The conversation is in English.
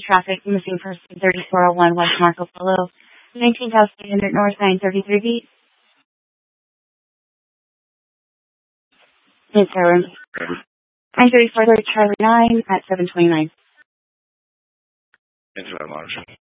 traffic, missing person 3401 West Marco Polo, 19,800 North, 933 feet. Yes, sir. 934 Charlie 9 at 729. Into that monitor.